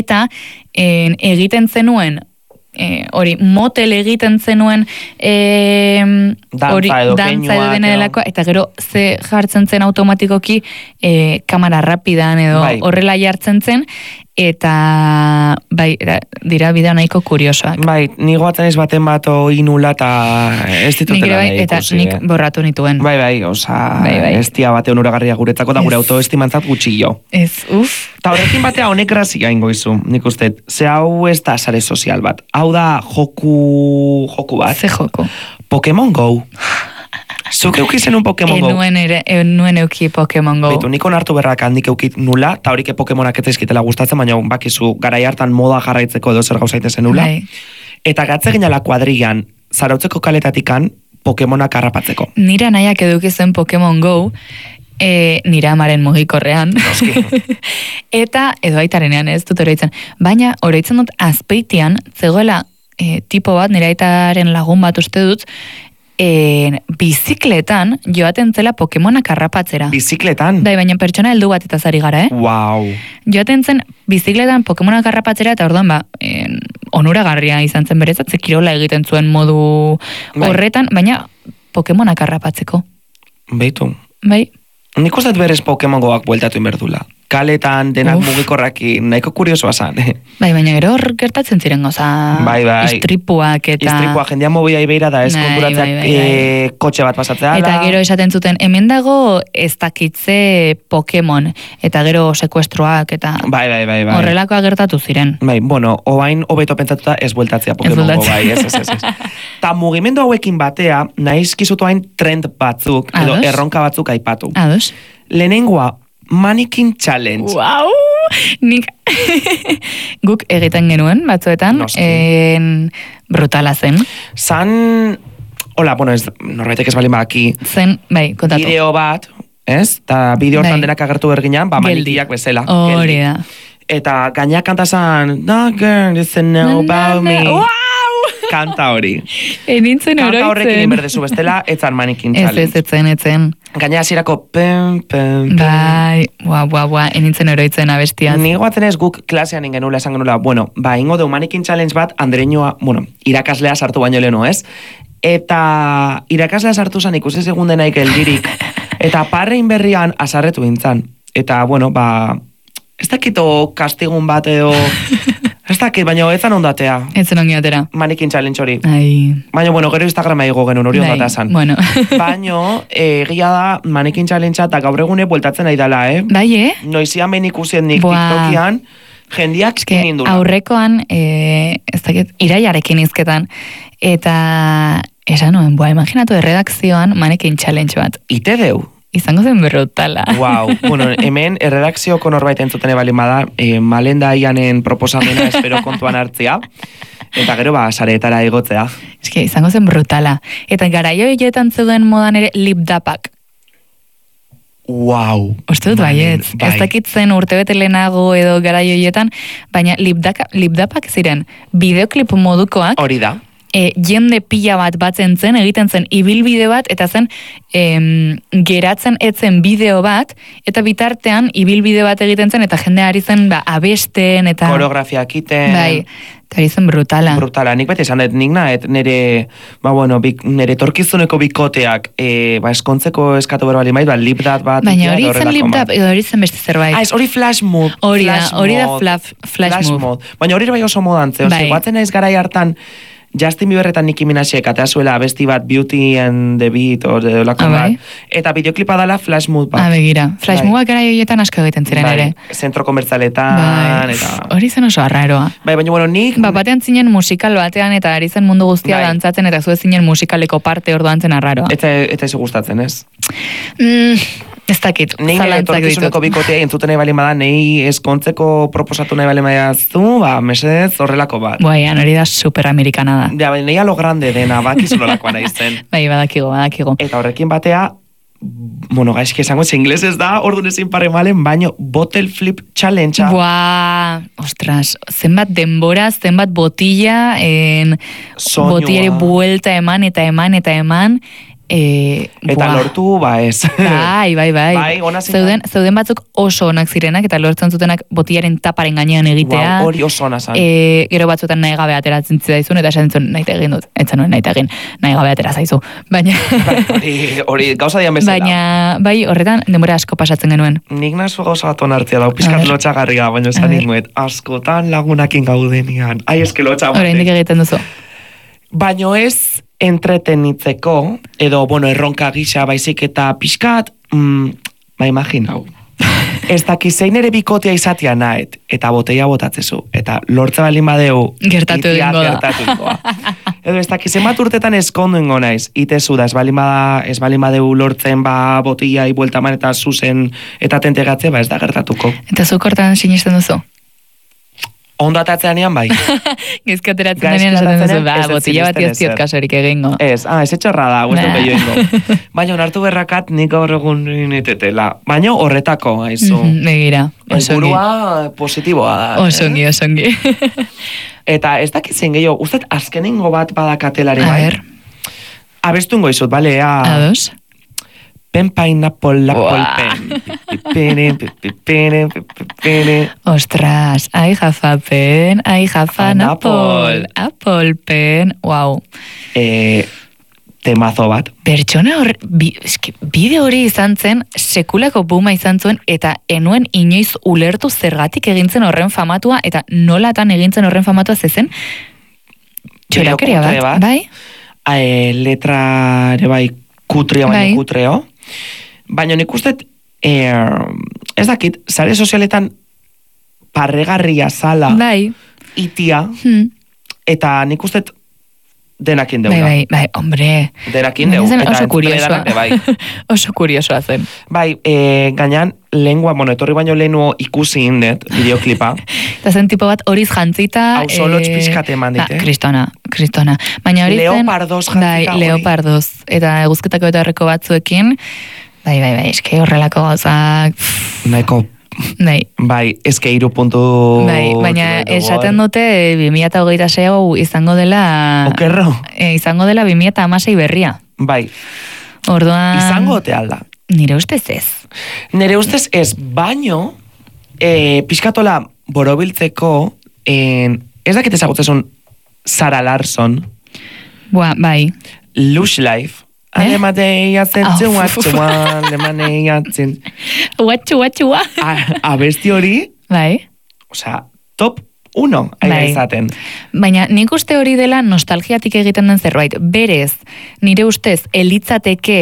eta egiten zenuen hori motel egiten zenuen dantza edo delakoa, eta gero ze jartzen zen automatikoki kamera rapidan edo horrela jartzen zen, eta bai, dira bidea nahiko kuriosoak. Bai, ni goatzen ez baten bat inula eta ez ditutela nahi eta ikusi. Nik borratu nituen. Bai, ez dia bate onuragarria guretzako da gure autoestimantzat gutxillo. Ez, Eta horrekin batea honek grazia ingo izu, nik uste, ze hau ez da sare sozial bat. Hau da joku bat. Ze joku? Pokemon Go. Zuk eukizen un Pokemon Go? Nuen euki Pokemon Go. Betu, nik onartu berrak handik eukit nula, eta horik Pokemonak etzaizkitela gustatzen, baina bakizu garai hartan moda jarraitzeko edo zer gauzaitezen nula. Eta gatze ginala kuadrian, zarautzeko kaletatikan, Pokemonak harrapatzeko. Nira nahiak edukizen Pokemon Go, nira amaren mugikorrean. Eta, edo aitarenean ez dut oroitzen. Baina, oroitzen dut azpeitian, zegoela tipo bat, nira aitaren lagun bat uste dut, bizikletan joaten zela Pokemonak harrapatzera. Bizikletan? Bai, baina pertsona heldu bat eta zari gara, Wow. Joaten zen bizikletan Pokemonak harrapatzera, eta orduan onuragarria izan zen berezat, kirola egiten zuen modu horretan, baina Pokemonak harrapatzeko. Beitu. Bai. Nik uste berez Pokemon Goak bueltatu inberdula. Kaletan, denak mugikorraki, nahiko kuriosoa zan. Bai, baina gero hor gertatzen ziren goza, istripuak eta... Istripuak, jendean mobila ibeira da, ez konturatzeak kotxe bat pasatzea. Eta gero esaten zuten, hemen dago ez dakitze Pokemon, eta gero sekuestroak, eta... Bai. Horrelakoa gertatu ziren. Bai, bueno, oain hobeto pentsatuta ez bueltatzea Pokemon Go, bai, ez. Ta mugimendu hauekin batea, nahizkizutu hain trend batzuk, edo erronka batzuk aipatu. Ados. Lehenengoa, Mannequin Challenge. Wow! Nik guk egiten genuen batzuetan, brutala zen. Norbaitek ez balin baki. Zen, bai, kontatu. Bideo bat, ez? Ta bideo hortan denak agertu berginan, manikiak bezala. Hori da. Eta gainak kantazan, no girl, you know about me. Wow! Kanta hori. Enintzen oroitzen. Kanta horrekin inberdezu bestela, etzan Mannequin Challenge. Etzen. Gaina hasierako pem. Bai, enintzen oroitzen abestiaz. Ni goatzen ez guk klasean ingenula, esan genula, ingo deu Mannequin Challenge bat, Andreñoa, irakaslea sartu baino leheno, ez? Eta irakaslea sartu zan ikusi segundenaik geldirik. Eta parrein berrian azarretu intzan. Eta, ez dakito kastigun bat edo... Ez dakit, baina etzan ondatea. Etzen ongi atera. Mannequin Challenge hori. Ai. Baina, gero Instagrama igo genuen hori ondatea zan. Bueno. Baina, egia da Mannequin Challenge eta gaur egune bueltatzen nahi dela, Bai, Noizian behin ikusien nik TikTokian, jendiak indula. Aurrekoan, ez dakit, iraiarekin izketan, eta esan nuen, imaginatu erredakzioan Mannequin Challenge bat. Ite deu. Izango zen brutala. Wow, hemen erredakzioko norbait entzuten ebalin bada, Malenda Ianen proposamena espero kontuan hartzea, eta gero sareetara egotzea. Izango zen brutala. Eta garaio hietan zeuden modan ere lipdapak. Wow. Uste dut baiet. Ez dakitzen urtebete lehenago edo garaio hietan, baina lipdapak ziren bideoklip modukoak. Hori da. Jende pila bat batzen zen, egiten zen ibilbide bat, eta zen geratzen etzen bideo bat, eta bitartean ibilbide bat egiten zen, eta jende ari zen abesten, eta... Koreografiak iten... Bai, eta ari zen brutala. Brutala, nik beti esan dut, nik nahet nire torkizuneko bikoteak eskontzeko eskatu berbali maiz, lipdat bat... Baina hori zen lipdat, edo hori zen beste zerbait. Hori flash mood. Hori da flash mood. Baina hori bai oso modan, batzen naiz garai hartan, Justin Bieberretan Nicki Minajek atea zuela abesti bat Beauty and the Beat odolako bat. Eta bideoklipa dala flash mood bat. Begira. Flash mood gara joietan asko egiten ziren ere. Zentro komertzaletan. Hori zen oso arraroa. Baina nik... Batean zinen musikal batean eta ari zen mundu guztia dantzatzen eta zuez zinen musikaleko parte orduan zen arraroa. Eta izo gustatzen, ez? Ez dakit, zalantzak ditut. Torkizuneko bikotea entzuten nahi bali bada, nahi eskontzeko proposatu nahi bali bada mesedez horrelako bat. Hori da superamerikana da. Ja, nahi alo grande dena, bakizunolakoa nahi zen. Bai, badakigo. Eta horrekin batea, gaizki esango, inglesez da, orduan ezin pare malen, baino bottle flip challenge. Ostras, zenbat denbora, zenbat botilla, botillari buelta eman, eta lortu, ez. Bai. Bai, Zeuden batzuk oso onak zirenak, eta lortzen zutenak botiaren taparen gainean egitea. Hori oso ona zan. Gero batzuetan nahi gabe ateratzen zaizu, eta esan zuen nahi egin dut. Etzen nuen nahi egin, nahi gabe atera zaizu. Baina... hori gauza dian bezala. Baina, bai, horretan denbora asko pasatzen genuen. Nik nazu gauza bat onartzea da, pizkat lotxagarria, baina esan ingoet, askotan lagunakin gaudenian. Ai, eske lotxa bat. Oraindik egiten duzu. Baino ez entretenitzeko, edo, erronka gisa baizik eta pixkat, imaginau. Ez dakiz zein ere bikotea izatea nahet, eta boteia botatzezu, eta lortza balin badeu, gertatu egingo da. Edo ez dakiz emat urtetan eskondu ingo naiz, itezu da, ez balin badeu lortzen boteia ibueltaman eta zuzen eta tentegatze, ez da gertatuko. Eta zuk hortan sinisten duzu? Ondatatzean ean bai. Gizkateratzen denean esaten duzu, botilla bat iztiot kasorik egingo. Ez etxorra da, guztu gehiago ingo. Baina onartu berrakat nik gaur egun nitetela. Baina horretako, haizu. Begira, osongi. Burua positiboa da. Osongi. Eta ez dakitzen gehiago, usted azkenengo bat badakatelari bai? A ver. Abestungo izut, bale? Ados. Pen pineapple, pen. Ostras, I have a pen, I have an apple. Apple pen, wow. Temazo bat. Pertsona bide hori izan zen, sekulako buma izan zuen, eta enuen inoiz ulertu zergatik egintzen horren famatua, eta nolatan egintzen horren famatua zezen, txorakeria bat, bai? Letra ere bai kutrio, baina kutreo. Baina nik ustet, ez dakit, sare sozialetan parregarria zala, itia, eta nik ustet denakin deuna. Bai, hombre. Denakin deu. Oso kuriosoa. Oso kuriosoa zen. Bai, gainan, lengua, etorri baino lehenu ikusi indet, bideoklipa. Eta zen tipo bat horiz jantzita... Hau solotx pizkate eman dit, Kristona. Baina hori zen... Leopardoz jantzita hori. Leopardoz. Eta guzketako eta horreko batzuekin, bai, eske horrelako gauzak... Naiko... Bai, eske 3 puntu... Bai, baina esaten dute 2026 izango dela... Okerro? Izango dela 2016 berria. Bai. Orduan... Izango ote alda? Nire ustez ez. Nire ustez ez, baino, pixkatola borobiltzeko, ez dakit ezagutzezun Sarah Larson. Bai. Lush Life. Alemadea zentzen, alemadea zen. Watxua. Abesti hori, bai. Osea, top 1 aia izaten. Baina nik uste hori dela nostalgiatik egiten den zerbait. Berez, nire ustez, elitzateke,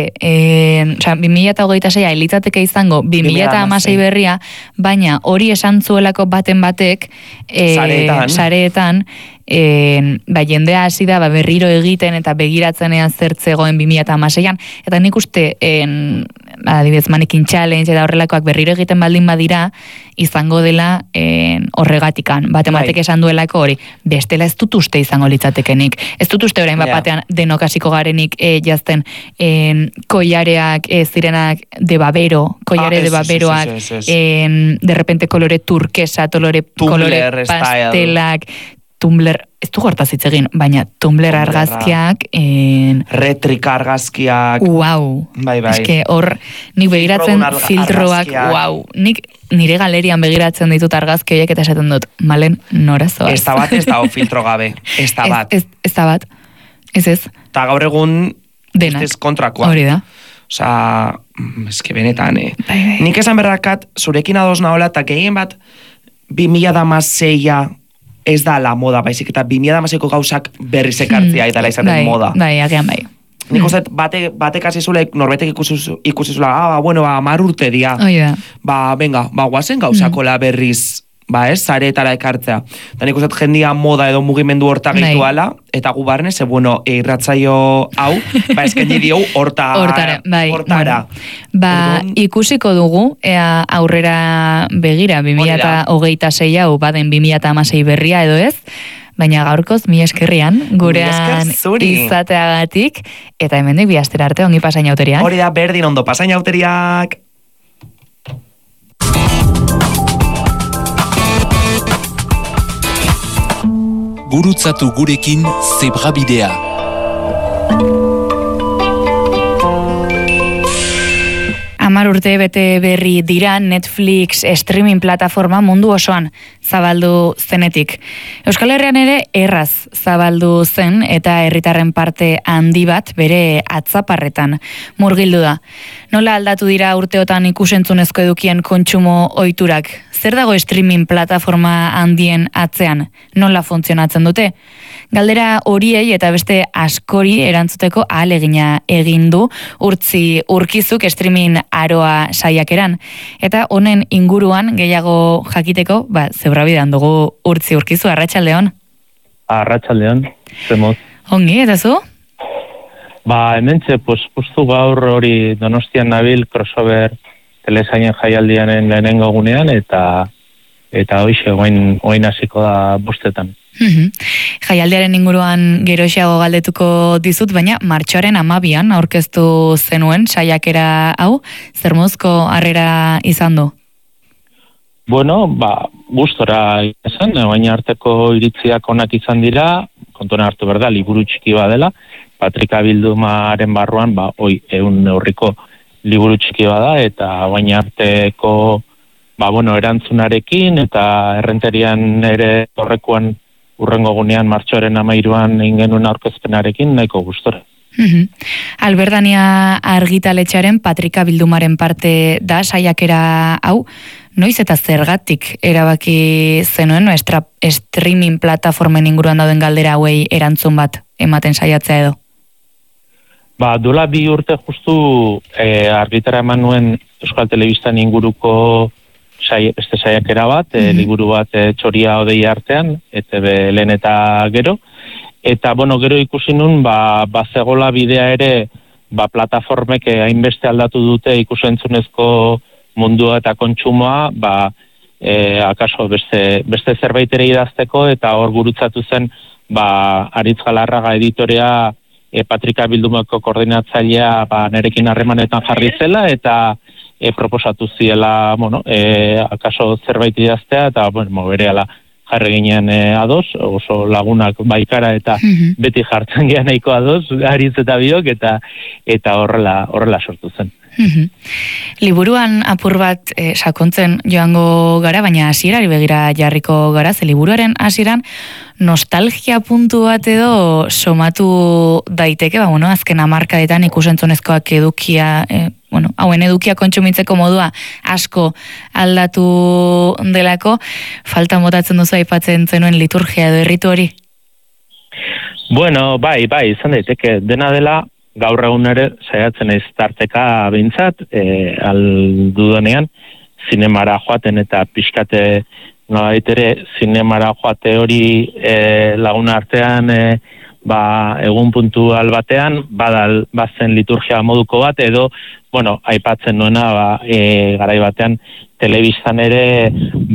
2026 elitzateke izango 2016 berria, baina hori esan zuelako baten batek, sareetan, jendea hasi da berriro egiten eta begiratzenean zertzegoen 2016an, eta nik uste adibidez Mannequin Challenge eta horrelakoak berriro egiten baldin badira, izango dela horregatikan, batek esan duelako hori, bestela ez dut uste izango litzatekenik, ez dut uste orain batean denokasiko garenik jazten koiareak zirenak de babero, koiare de baberoak, de repente kolore turkesa, kolore pastelak, Tumblr, ez du gortaz hitz egin, baina Tumblr argazkiak... Retrik argazkiak... Wow. Bai. Eske hor, nik begiratzen filtroak, wow. Nik nire galerian begiratzen ditut argazki horiek eta esaten dut, malen norazoaz. Ez da bat, ez da filtro gabe. Ez da bat. Ez da bat. Ez. Ta gaur egun... Denak. Ez kontrakoa. Hori da. Osa, eske benetan, Bai. Nik esan berrakat, zurekin ados nahola, eta gehien bat, 2016 ez da la moda, baizik eta 2016ko gauzak berriz ekartzea edala izaten moda. Bai, agian bai. Nik uste, batek hasi zule, norbetek ikusi zula, 10 urte dia. Oida. Venga, guazen gauzakola berriz, zareetara ekartzea. Da nik uste, jendia moda edo mugimendu horta gehitu ala, eta gu barne, irratzaio hau, esken diu hortara. Ikusiko dugu, ea aurrera begira, 2026 hau, baden 2016 berria edo ez, baina gaurkoz, mi eskerrian, gurean izateagatik, eta hemendik bi astera arte ongi pasainauteriak. Hori da, berdin ondo pasainauteriak. Gurutzatu gurekin Zebrabidea. 10 urte bete berri dira Netflix streaming plataforma mundu osoan zabaldu zenetik. Euskal Herrian ere erraz zabaldu zen eta herritarren parte handi bat bere atzaparretan murgildu da. Nola aldatu dira urteotan ikusentzunezko edukien kontsumo ohiturak? Zer dago streaming plataforma handien atzean? Nola funtzionatzen dute? Galdera horiei eta beste askori erantzuteko ahalegina egin du Urkizuk streaming aroa saiakeran. Eta honen inguruan gehiago jakiteko, zebrabidean dugu Urkizu, arratsaldeon. Arratsaldeon, zemoz. Ongi, eta zu? Hementxe, justu gaur hori Donostian nabil crossover telesainen jaialdianen lehenengo gunean, eta hoixe, oin hasiko da bostetan. Jaialdiaren inguruan geroxeago galdetuko dizut, baina martxoaren 12an aurkeztu zenuen saiakera hau, zer mozko harrera izan du? Bueno, gustora izan, baina arteko iritziak onak izan dira, kontuan hartu berda, liburu txiki badela, Patrika Bildumaren barruan, 100 neurriko liburu txiki bada, eta baina arteko erantzunarekin, eta errenterian ere horrekuan urrengo gunean martxoaren 13an ingenuen aurkezpenarekin nahiko gustora. Alberdania argitaletxearen Patrika Bildumaren parte da saiakera hau, noiz eta zergatik erabaki zenuen streaming plataformen inguruan dauden galdera hauei erantzun bat ematen saiatzea edo? Duela 2 urte justu argitara eman nuen Euskal Telebistan inguruko beste saiakera bat, liburu bat Txoria Odei artean, ETB lehen eta gero. Eta, gero ikusi nun, bazegola bidea ere, plataformek hainbeste aldatu dute ikusentzunezko mundua eta kontsumoa, akaso beste zerbait ere idazteko, eta hor gurutzatu zen, Aritz Galarraga editorea, Patrika Bildumako koordinatzailea nerekin harremanetan jarri zela, eta proposatu ziela, akaso zerbait idaztea, eta, berehala jarri ginen ados, oso lagunak baikara, eta beti jartzen gean nahiko ados, Aritz eta biok, eta horrela sortu zen. Liburuan apur bat sakontzen joango gara, baina hasierari begira jarriko gara, ze liburuaren hasieran nostalgia puntu bat edo somatu daiteke, azken hamarkadetan ikusentzunezkoak edukia, hauen edukia kontsumitzeko modua asko aldatu delako, falta botatzen duzu aipatzen zenuen liturgia edo erritu hori? Bueno, bai, izan daiteke, dena dela, gaur egun ere saiatzen ez tarteka behintzat, aldudanean, zinemara joaten eta pixkate nolabait ere zinemara joate hori lagun artean egun puntual batean, bazen liturgia moduko bat, edo, aipatzen nuena, garai batean, telebistan ere,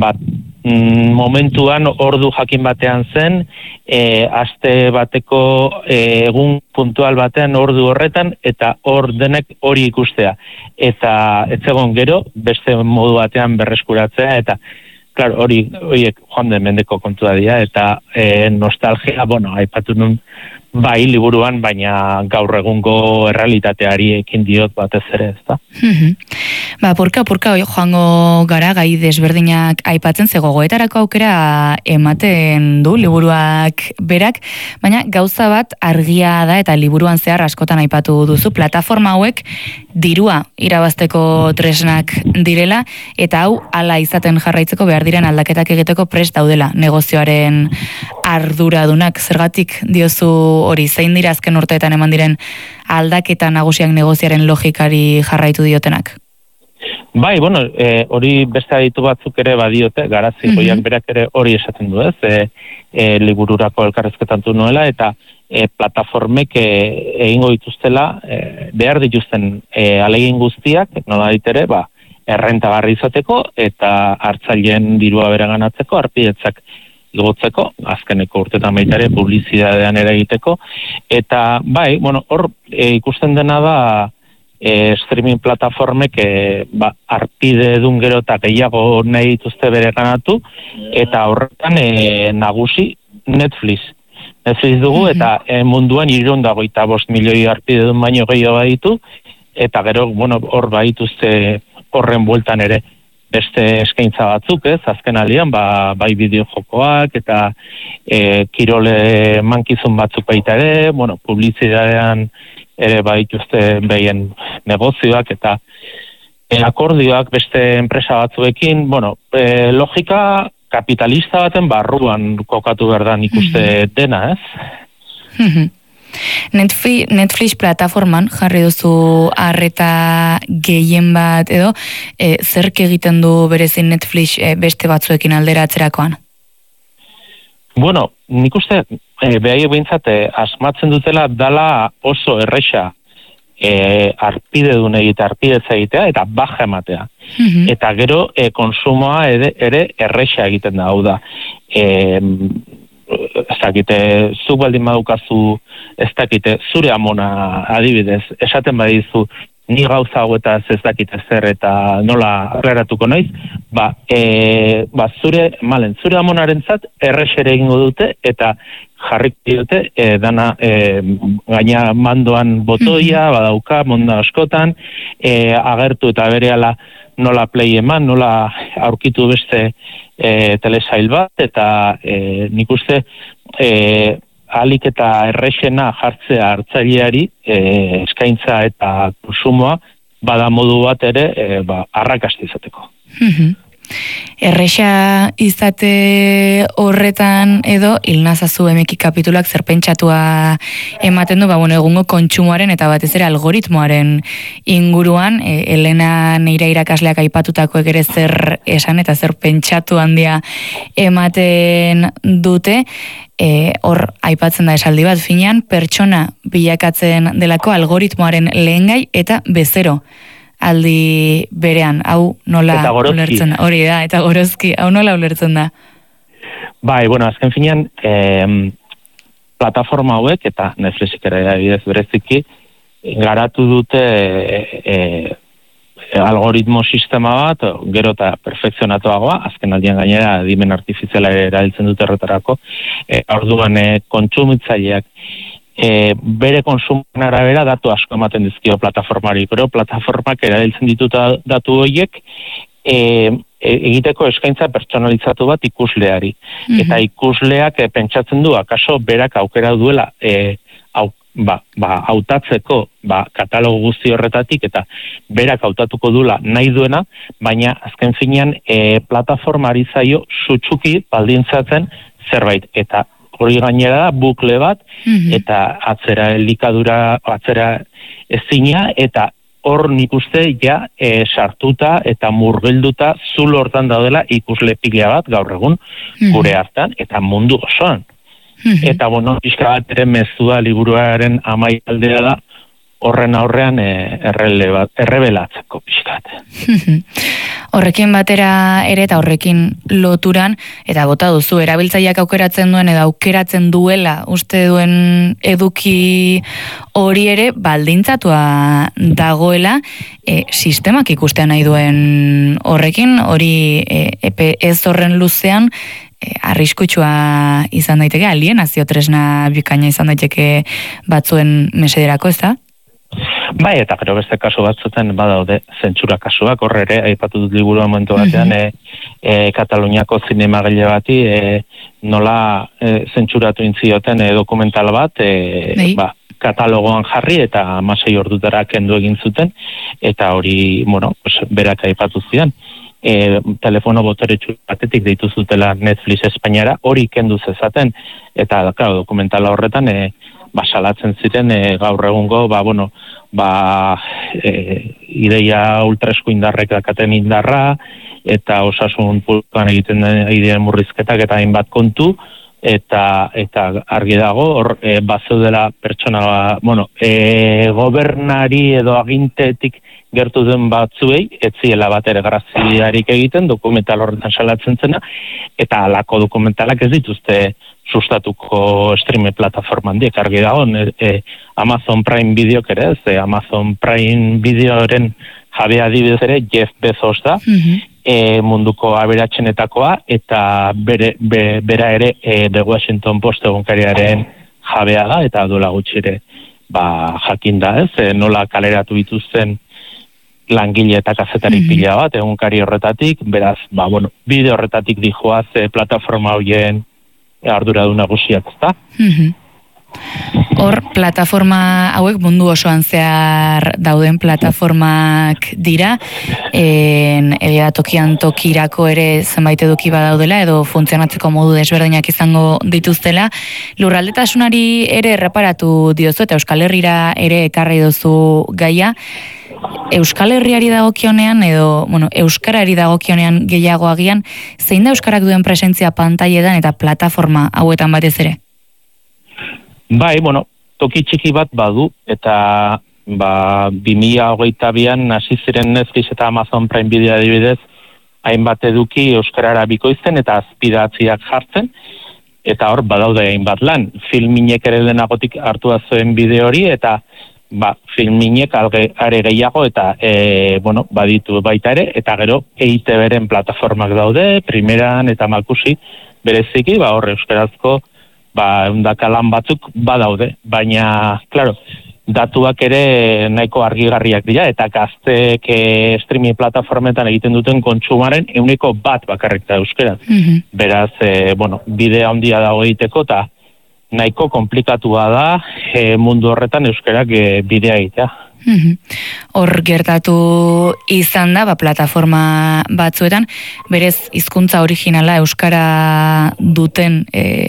momentuan ordu jakin batean zen, aste bateko egun puntual batean ordu horretan, eta hor denek hori ikustea. Eta etzegon gero, beste modu batean berreskuratzea, eta claro, horiek joan den mendeko kontua dira, eta nostalgia, aipatu nun bai liburuan, baina gaur egungo errealitateari ekin diot batez ere, ezta? Purka joango gara gai desberdinak aipatzen, ze gogoetarako aukera ematen du liburuak berak, baina gauza bat argia da eta liburuan zehar askotan aipatu duzu, plataforma hauek dirua irabazteko tresnak direla, eta hau hala izaten jarraitzeko behar diren aldaketak egiteko prest daudela negozioaren arduradunak. Zergatik diozu hori, zein dira azken urteetan eman diren aldaketa nagusiak negoziaren logikari jarraitu diotenak? Bai, hori beste aditu batzuk ere badiote, Garazi goiak berak ere hori esaten du, ez? Libururako elkarrezketantu nuela, eta plataformek egingo dituztela, behar dituzten alegin guztiak, nola ditere, errentagarri izateko, eta hartzaileen dirua bereganatzeko, arpidetzak igotzeko, azkeneko urtetan baita ere publizidadean ere egiteko, eta bai, hor ikusten dena da streaming plataformek arpide edun gero eta gehiago nahi dituzte bereganatu, eta horretan nagusi Netflix dugu, eta munduan 325 milioi arpide edun baino gehiago baditu, eta gero, bueno, hor baituzte horren bueltan ere beste eskaintza batzuk, azken aldian, bai bideojokoak eta kirole mankizun batzuk baita ere, bueno, publizitatean ere baituzte behien negozioak eta akordioak beste enpresa batzuekin, bueno, logika kapitalista baten barruan kokatu behar da nik uste dena, Netflix plataforman jarri duzu arreta gehien bat edo, zerk egiten du berezin Netflix beste batzuekin alderatzerakoan? Bueno, nik uste behaiek behintzat asmatzen dutela dala oso erresa arpidedun egite, arpidetza egitea eta baja ematea. Eta gero konsumoa ere erresa egiten da, hau da. Ez dakite, zuk baldin badukazu, ez dakite, zure amona adibidez, esaten badizu, ni gauza hauetaz ez dakite zer eta nola aklaratuko naiz, zure amonarentzat errexere egingo dute eta jarrik dute dana gaina mandoan botoia, badauka, monda askotan, agertu eta berehala nola play eman, nola aurkitu beste telesail bat, eta nik uste alik eta errexena jartzea hartzaileari eskaintza eta konsumoa bada modu bat ere arrakasta izateko. Erresa izate horretan edo hilnazazu emeki kapitulak zer pentsatua ematen du, egungo kontsumoaren eta batez ere algoritmoaren inguruan, Elena Neira irakasleak aipatutakoek ere zer esan eta zer pentsatu handia ematen dute, hor aipatzen da esaldi bat, finean pertsona bilakatzen delako algoritmoaren lehengai eta bezero aldi berean, hau nola ulertzen da, hori da, eta gorozki, hau nola ulertzen da? Bai, bueno, azken finean, plataforma hauek, eta Netflixik ere adibidez bereziki, garatu dute algoritmo sistema bat, gero eta perfekzionatuagoa, azken aldian gainera adimen artifiziala erabiltzen dute erretarako, orduan kontsumitzaileak bere konsumoen arabera datu asko ematen dizkio plataformari, pero plataformak erabiltzen ditu datu horiek egiteko eskaintza pertsonalizatu bat ikusleari. Eta ikusleak pentsatzen du, akaso berak aukera duela hautatzeko katalogo guzti horretatik eta berak hautatuko duela nahi duena, baina azken finean plataformari zaio sutsuki baldintzatzen zerbait, eta hori gainera da bukle bat, eta atzera elikadura, atzera ezina, eta hor nik uste ja sartuta eta murgilduta zulo hortan daudela ikusle pila bat gaur egun gure hartan, eta mundu osoan. Eta bueno, pixka bat ere mezua liburuaren amaialdea da, horren aurrean errebelatzeko pixkat. Horrekin batera ere eta horrekin loturan, eta bota duzu, erabiltzaileak aukeratzen duen edo aukeratzen duela uste duen eduki hori ere baldintzatua dagoela, sistemak ikustean nahi duen horrekin, hori epe ez horren luzean, arriskutsua izan daiteke, alienazio tresna bikaina izan daiteke batzuen mesederako, ez da? Bai, eta gero beste kasu batzuten badaude zentsura kasuak, horre ere, aipatu dut liburu momentu batean, Kataluniako zinemagile bati nola zentsuratu intzioten dokumental bat, katalogoan jarri eta 16 ordutara kendu egin zuten, eta hori, bueno, berak aipatu zidan. Telefono boteretsu batetik deitu zutela Netflix Espainiara, hori kendu zezaten, eta dokumentala horretan salatzen ziren gaur egungo, ideia ultraeskuindarrek dakaten indarra, eta osasun publikoan egiten diren murrizketak eta hainbat kontu, eta argi dago, hor bazeudela pertsona, gobernari edo agintetik gertu den batzuei, etziela bat ere graziarik egiten, dokumental horretan salatzen zena, eta alako dokumentalak ez dituzte sustatuko streame plataforma handiek, argi dago, Amazon Prime Videok ere, Amazon Prime Videoren jabea adibidez ere, Jeff Bezos da, munduko aberatsenetakoa, eta bera ere The Washington Post egunkariaren jabea da, eta duela gutxi ere jakin da, nola kaleratu dituzten langile eta kazetari pila bat, egunkari horretatik, beraz, bide horretatik dijoaz plataforma horien arduradun nagusiak, ezta? Hor, plataforma hauek mundu osoan zehar dauden plataformak dira, egia tokian tokirako ere zenbait eduki badaudela, edo funtzionatzeko modu desberdinak izango dituztela. Lurraldetasunari ere erreparatu diozu, eta Euskal Herrira ere ekarri duzu gaia. Euskal Herriari dagokionean, edo, Euskarari dagokionean gehiago agian, zein da Euskarak duen presentzia pantailetan eta plataforma hauetan batez ere? Bai, toki txiki bat badu, eta 2022an hasi ziren Netflix eta Amazon Prime Video adibidez, hainbat eduki euskarara bikoizten eta azpidatziak jartzen, eta hor badaude hainbat lan. Filminek ere lehenagotik hartua zuen bideo hori, eta filminek are gehiago, eta baditu baita ere, eta gero EITB-ren plataformak daude, primeran eta malkusi, bereziki, hor euskarazko eundakalan batzuk badaude, baina, klaro, datuak ere nahiko argigarriak dira, eta gazteek streaming plataformetan egiten duten kontsumaren 1% bakarrik da euskaraz. Beraz, bidea handia dago egiteko, eta nahiko komplikatua da mundu horretan euskarak bidea egitea. Hor gertatu izan da, plataforma batzuetan, berez hizkuntza originala euskara duten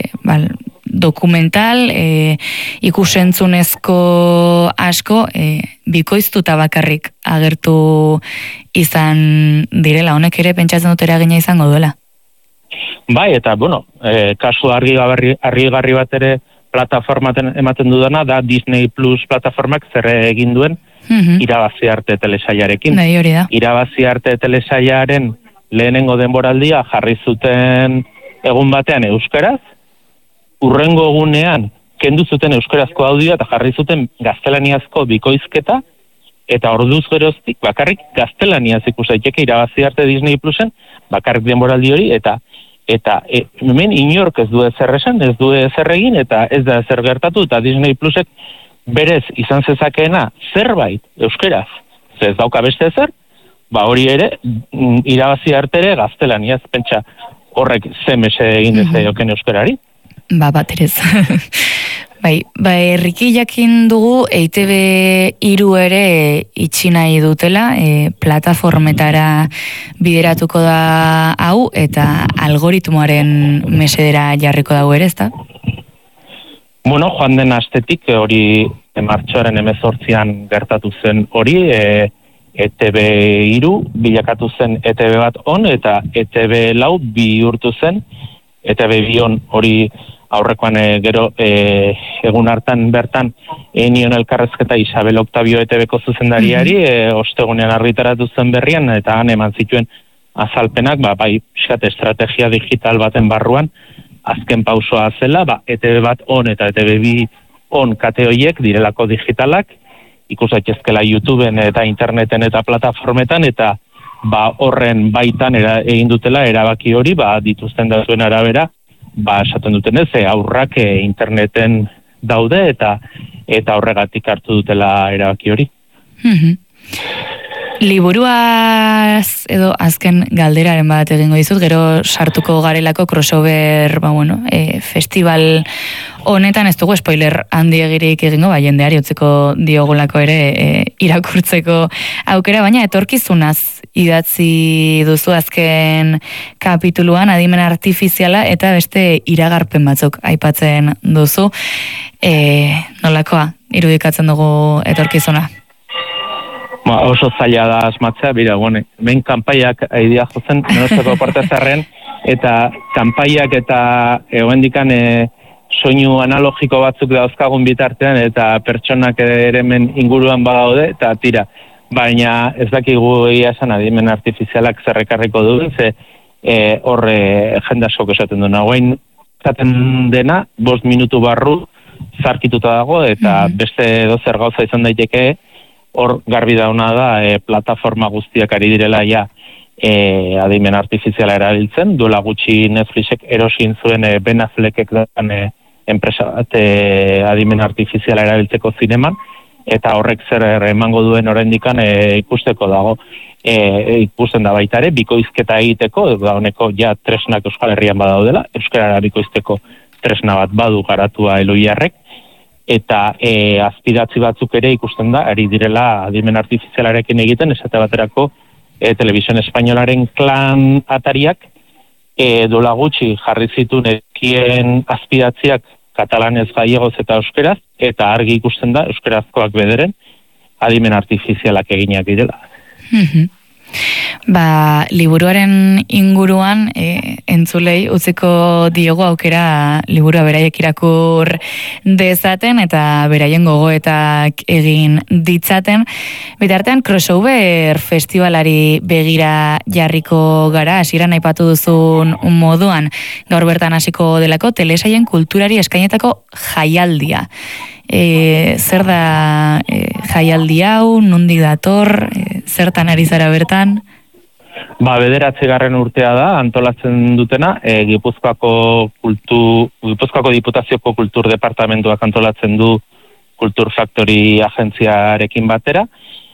dokumental, ikusentzunezko asko, bikoiztuta bakarrik agertu izan direla, honek ere pentsatzen dut eragina izango duela. Bai, eta, kasu argigarri bat ere plataformaten ematen dudana, da Disney Plus plataformak zer egin duen irabazi arte telesailarekin. Bai, hori da. Irabazi arte telesailaren lehenengo denboraldia jarri zuten egun batean euskaraz, urrengo egunean kendu zuten euskarazko audioa eta jarri zuten gaztelaniazko bikoizketa, eta orduz geroztik bakarrik gaztelaniaz ikus daiteke irabazi arte Disney Plusen, bakarrik denboraldi hori, eta hemen inork ez du ezer esan, ez du ezer egin, eta ez da ezer gertatu, eta Disney Plusek berez izan zezakeena zerbait euskaraz, ez dauka beste ezer, hori ere irabazi arte ere gaztelaniaz, pentsa horrek zemese egin dezaioken euskarari. Bat ere ez. Herriki jakin dugu EITB 3 ere itxi nahi dutela, plataformetara bideratuko da hau, eta algoritmoaren mesedera jarriko dago ere, ezta? Joan den astetik hori martxoaren 18an gertatu zen hori, ETB 3 bilakatu zen ETB bat on, eta ETB 4 bihurtu zen, ETB 2 on hori aurrekoan gero egun hartan bertan nion elkarrezketa Isabel Octavio ETB-ko zuzendariari, ostegunean argitaratu zen berrian, eta han eman zituen azalpenak, estrategia digital baten barruan, azken pausoa zela, ETB bat on eta ETB 2 on kate horiek direlako digitalak, ikus daitezkela YouTubeen eta interneten eta plataformetan, eta horren baitan egin dutela erabaki hori, dituzten datuen arabera, esaten duten ez, aurrak interneten daude, eta horregatik hartu dutela erabaki hori. Liburuaz edo azken galderaren bat egingo dizut, gero sartuko garelako crossover, festival honetan, ez dugu spoiler handiegirik egingo, jendeari utziko diogulako ere irakurtzeko aukera, baina etorkizunaz idatzi duzu azken kapituluan, adimen artifiziala, eta beste iragarpen batzuk aipatzen duzu. Nolakoa irudikatzen dugu etorkizuna? Oso zaila da asmatzea, ben kanpaiak aidea jozen, norezeko partezarren, eta kanpaiak eta egoendikan soinu analogiko batzuk dauzkagun bitartean, eta pertsonak ere hemen inguruan badaude, eta tira. Baina ez dakigu egia esan adimen artifizialak zerrekarriko duen, ze horre jende askok esaten duen. Hauain esaten dena, 5 minutu barru zarkituta dago, eta beste dozer gauza izan daiteke, hor garbi dauna da plataforma guztiak ari direla adimen artifiziala erabiltzen, duela gutxi Netflixek erosin zuen Ben Affleckek dan enpresa bat adimen artifiziala erabiltzeko zineman, eta horrek zer emango duen oraindikan ikusteko dago. Ikusten da baita ere, bikoizketa egiteko, da honeko ja tresnak Euskal Herrian badaudela, euskarara bikoizteko tresna bat badu garatua Eloiarrek, eta azpidatzi batzuk ere ikusten da, ari direla adimen artifizialarekin egiten, esate baterako Televisión Espainolaren klan atariak, dola gutxi jarri zituen ekien azpidatziak katalanez, gallegoz eta euskeraz, eta argi ikusten da euskerazkoak bederen adimen artifizialak eginak direla. Liburuaren inguruan entzulei utziko diogu aukera liburua beraiek irakur dezaten eta beraien gogoetak egin ditzaten. Bitartean crossover festivalari begira jarriko gara, hasieran aipatu duzun moduan, gaur bertan hasiko delako telesaien kulturari eskainetako jaialdia. Zer da jaialdi hau, nondik dator, zertan ari zara bertan? 9. urtea da, antolatzen dutena, Gipuzkoako Diputazioko Kultur Departamentuak antolatzen du Kultur Factory agentziarekin batera,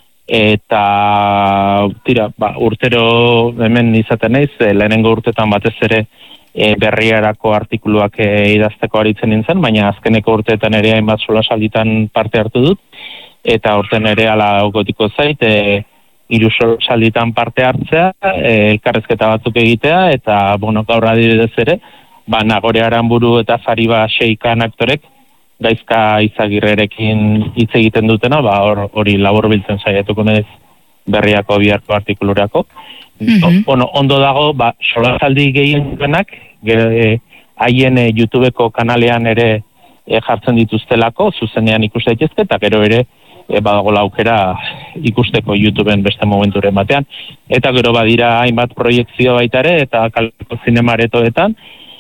eta urtero hemen izaten naiz, lehenengo urtetan batez ere berriarako artikuluak idazteko aritzen nintzen, baina azkeneko urteetan ere hainbat solasalditan parte hartu dut, eta urten ere ala gotiko zait, 3 solasalditan parte hartzea, elkarrezketa batzuk egitea, eta gaur adibidez ere, Nagore Aranburu eta Fariba Xeikan aktorek, Gaizka Izagirrerekin hitz egiten dutena, hori laburbiltzen saiatuko naiz berriako biharko artikulurako. Ondo dago, solasaldi gehienak, haien YouTubeko kanalean ere jartzen dituztelako, zuzenean ikus daitezke, eta gero ere badagola aukera ikusteko YouTubeen beste momenturen batean. Eta gero badira hainbat proiektzio baita ere, eta kaleko zinemaretoan,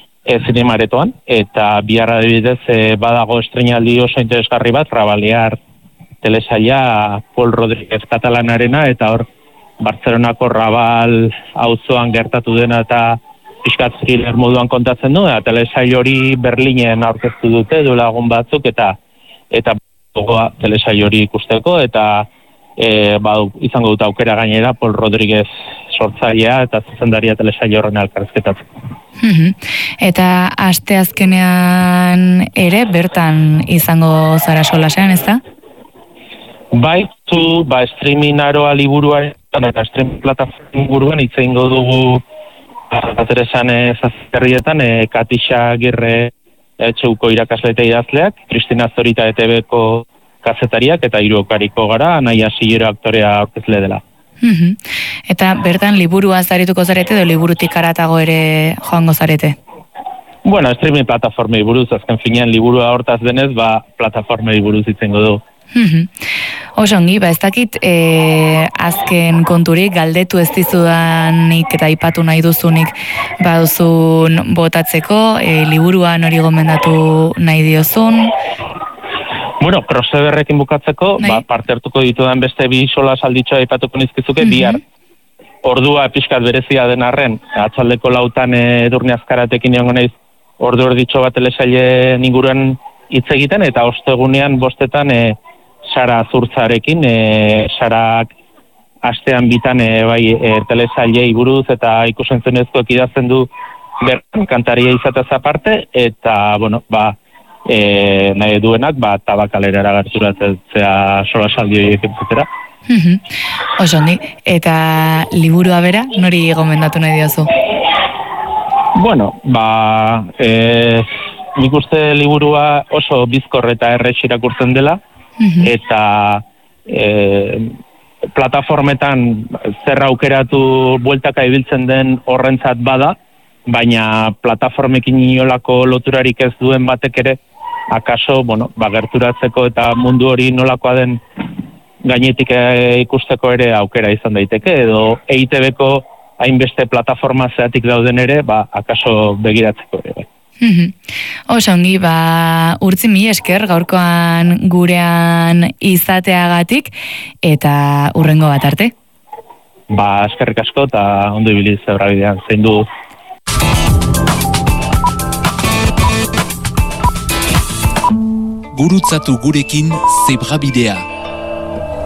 eta bihar adibidez badago estreinaldi oso interesgarri bat, Rabalear telesaila Pol Rodríguez katalanarena, eta hor Bartzelonako Rabal auzoan gertatu dena eta pixkat thriller moduan kontatzen du, eta telesail hori Berlinen aurkeztu dute duela egun batzuk, eta telesail hori ikusteko, eta izango dut aukera gainera Pol Rodríguez sortzailea eta zuzendaria telesail horren elkarrizketatzeko. Eta asteazkenean ere bertan izango zara solasean, ez da? Bai, streaming aroa liburuaren eta streaming plataforma inguruan hitz egingo dugu Ateresan zazkerrietan, Katixa Agirre etxeuko irakasle eta idazleak, Kristina Zorita ETB-ko kazetariak eta hiruokariko gara, Anaia Sillero aktorea aurkezle dela. Eta bertan liburua zarituko zarete edo liburutik aratago ere joango zarete? Bueno, streaming plataformei buruz, azken finean liburua hortaz denez, plataformei buruz itzengo du. Oso ongi, ez dakit azken konturik galdetu ez dizudanik eta aipatu nahi duzunik baduzun botatzeko, liburuan hori gomendatu nahi diozun? Bueno, crossoverrekin bukatzeko, parte hartuko ditudan beste 2 solasalditxoa aipatuko nizkizuke, bihar ordua pixkat berezia den arren, atzaldeko 4 Edurne Azkaratekin egongo naiz ordu erditxo bat telesailen inguruan hitz egiten, eta ostegunean 5 Sara Zurtzarekin, Sarak astean bitan telesailei buruz eta ikusentzunezkoek idazten du bertan kantaria izatez aparte, eta nahi duenak Tabakalerara gerturatzea solasaldi horiek entzutera. Oso ondi, eta liburua bera, nori gomendatu nahi diozu? Bueno, nik uste liburua oso bizkor eta errex irakurtzen dela, eta plataformetan zer aukeratu bueltaka ibiltzen den horrentzat bada, baina plataformekin inolako loturarik ez duen batek ere, akaso, gerturatzeko eta mundu hori nolakoa den gainetik ikusteko ere aukera izan daiteke, edo EITB-ko hainbeste plataforma zeatik dauden ere, akaso begiratzeko ere. Oso ongi, Urtzi mi esker gaurkoan gurean izateagatik eta hurrengo bat arte. Eskerrik asko eta ondo ibili zebrabidean zein du. gurutzatu gurekin Zebrabidea.